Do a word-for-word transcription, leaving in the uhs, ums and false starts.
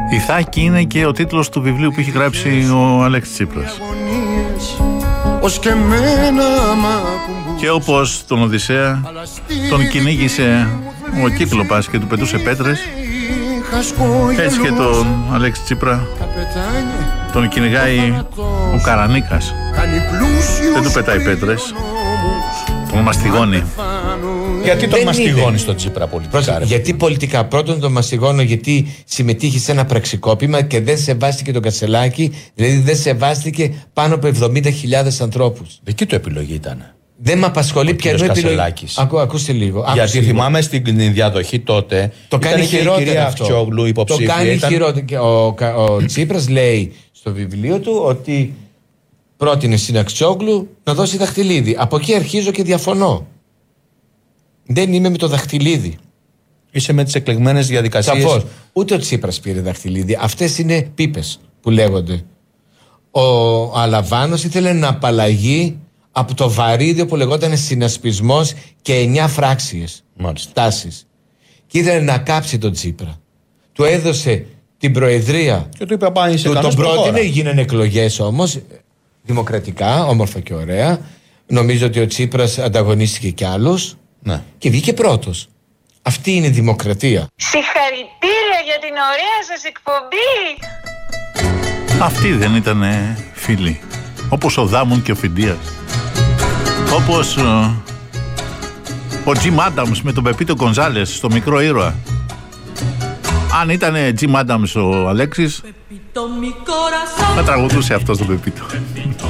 Ιθάκη είναι και ο τίτλος του βιβλίου που έχει γράψει ο Αλέξης Τσίπρας. Και όπως τον Οδυσσέα τον κυνήγησε ο Κύκλοπας και του πετούσε πέτρες, έτσι και τον Αλέξη Τσίπρα τον κυνηγάει ο Καρανίκας. Δεν του πετάει πέτρες, τον μαστιγώνει. Γιατί τον μαστιγώνει στο Τσίπρα πολιτικά? Γιατί πολιτικά? Πρώτον τον μαστιγώνω γιατί συμμετείχε σε ένα πραξικόπημα και δεν σεβάστηκε τον Κασελάκη, δηλαδή δεν σεβάστηκε πάνω από εβδομήντα χιλιάδες ανθρώπους. Δική του επιλογή ήταν. Δεν με απασχολεί πια η επιλογή. Ακού, ακούστε λίγο. Γιατί ακούστε θυμάμαι λίγο. Στην διαδοχή τότε. Το κάνει χειρότερο αυτό. Αυτιόγλου, το κάνει ήταν... χειρότερο. Ο, ο Τσίπρας λέει στο βιβλίο του ότι πρότεινε στην Αξιόγλου να δώσει δαχτυλίδι. Από εκεί αρχίζω και διαφωνώ. Δεν είμαι με το δαχτυλίδι. Είσαι με τις εκλεγμένες διαδικασίες. Σαφώς. Ούτε ο Τσίπρας πήρε δαχτυλίδι. Αυτές είναι πίπες που λέγονται. Ο Αλαβάνος ήθελε να απαλλαγεί από το βαρύδιο που λεγόταν συνασπισμός και εννιά φράξιες τάσεις. Και ήθελε να κάψει τον Τσίπρα. Του έδωσε την προεδρία. Και του είπε πάει σε του, τον πρότεινε, προχώρα. γίνανε εκλογές όμως, δημοκρατικά, όμορφα και ωραία. Νομίζω ότι ο Τσίπρας ανταγωνίστηκε κι άλλους. Ναι. Και βγήκε πρώτος. Αυτή είναι η δημοκρατία. Συγχαρητήρια για την ωραία σας εκπομπή. Αυτοί δεν ήταν φίλοι? Όπως ο Δάμουν και ο Φιντίας. Όπως ο, ο Τζιμ Άνταμς με τον Πεπίτο Γκονζάλες στο Μικρό Ήρωα. Αν ήταν Τζιμ Άνταμς ο Αλέξης, θα τραγουδούσε αυτός τον Πεπίτο.